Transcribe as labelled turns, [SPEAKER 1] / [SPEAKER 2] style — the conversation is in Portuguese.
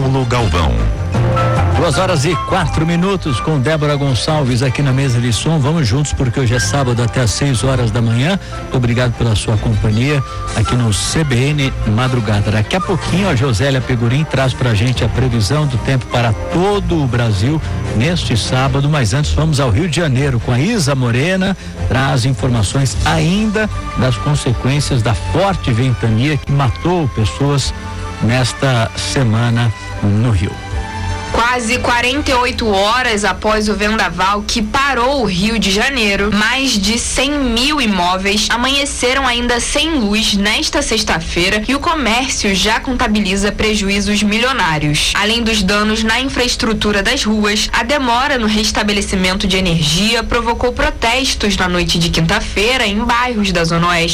[SPEAKER 1] Paulo Galvão.
[SPEAKER 2] 2h04 com Débora Gonçalves aqui na mesa de som. Vamos juntos porque hoje é sábado até às 6h da manhã. Obrigado pela sua companhia aqui no CBN Madrugada. Daqui a pouquinho a Josélia Pegurim traz pra gente a previsão do tempo para todo o Brasil neste sábado, mas antes vamos ao Rio de Janeiro com a Isa Morena, traz informações ainda das consequências da forte ventania que matou pessoas nesta semana no Rio.
[SPEAKER 3] Quase 48 horas após o vendaval que parou o Rio de Janeiro, mais de 100 mil imóveis amanheceram ainda sem luz nesta sexta-feira e o comércio já contabiliza prejuízos milionários. Além dos danos na infraestrutura das ruas, a demora no restabelecimento de energia provocou protestos na noite de quinta-feira em bairros da Zona Oeste